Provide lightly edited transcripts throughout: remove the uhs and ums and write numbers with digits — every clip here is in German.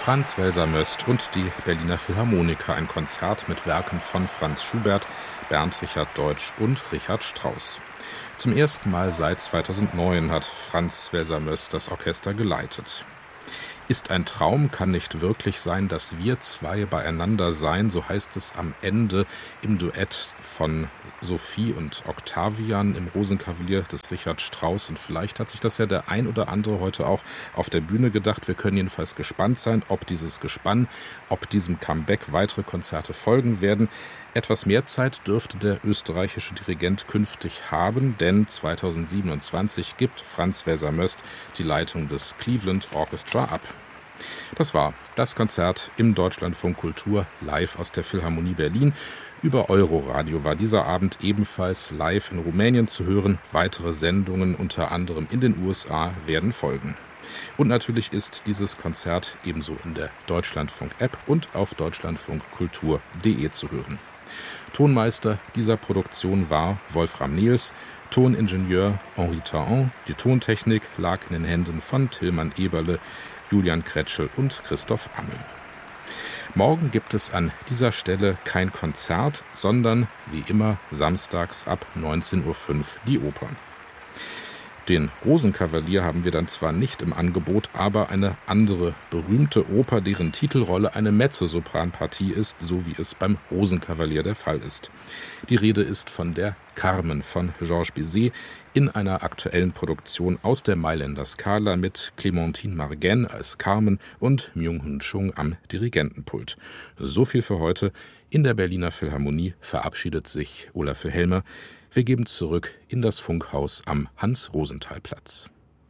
Franz Welser-Möst und die Berliner Philharmoniker, ein Konzert mit Werken von Franz Schubert, Bernd Richard Deutsch und Richard Strauss. Zum ersten Mal seit 2009 hat Franz Welser-Möst das Orchester geleitet. Ist ein Traum, kann nicht wirklich sein, dass wir zwei beieinander seien, so heißt es am Ende im Duett von Sophie und Octavian im Rosenkavalier des Richard Strauss. Und vielleicht hat sich das ja der ein oder andere heute auch auf der Bühne gedacht. Wir können jedenfalls gespannt sein, ob dieses Gespann, ob diesem Comeback weitere Konzerte folgen werden. Etwas mehr Zeit dürfte der österreichische Dirigent künftig haben, denn 2027 gibt Franz Welser-Möst die Leitung des Cleveland Orchestra ab. Das war das Konzert im Deutschlandfunk Kultur live aus der Philharmonie Berlin. Über Euroradio war dieser Abend ebenfalls live in Rumänien zu hören. Weitere Sendungen, unter anderem in den USA, werden folgen. Und natürlich ist dieses Konzert ebenso in der Deutschlandfunk-App und auf deutschlandfunkkultur.de zu hören. Tonmeister dieser Produktion war Wolfram Nehls, Toningenieur Henri Taon. Die Tontechnik lag in den Händen von Tilman Eberle, Julian Kretschel und Christoph Ammel. Morgen gibt es an dieser Stelle kein Konzert, sondern wie immer samstags ab 19:05 Uhr die Oper. Den Rosenkavalier haben wir dann zwar nicht im Angebot, aber eine andere berühmte Oper, deren Titelrolle eine Mezzosopranpartie ist, so wie es beim Rosenkavalier der Fall ist. Die Rede ist von der Carmen von Georges Bizet in einer aktuellen Produktion aus der Mailänder Scala mit Clémentine Margaine als Carmen und Myung-Hun Chung am Dirigentenpult. So viel für heute. In der Berliner Philharmonie verabschiedet sich Olaf Wilhelme. Wir geben zurück in das Funkhaus am Hans-Rosenthal-Platz.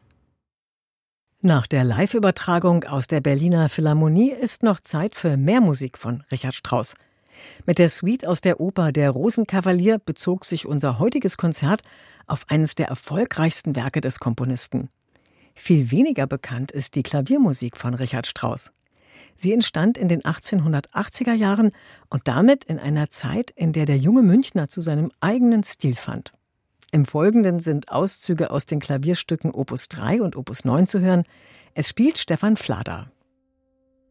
Nach der Live-Übertragung aus der Berliner Philharmonie ist noch Zeit für mehr Musik von Richard Strauss. Mit der Suite aus der Oper Der Rosenkavalier bezog sich unser heutiges Konzert auf eines der erfolgreichsten Werke des Komponisten. Viel weniger bekannt ist die Klaviermusik von Richard Strauss. Sie entstand in den 1880er Jahren und damit in einer Zeit, in der der junge Münchner zu seinem eigenen Stil fand. Im Folgenden sind Auszüge aus den Klavierstücken Opus 3 und Opus 9 zu hören. Es spielt Stefan Flader.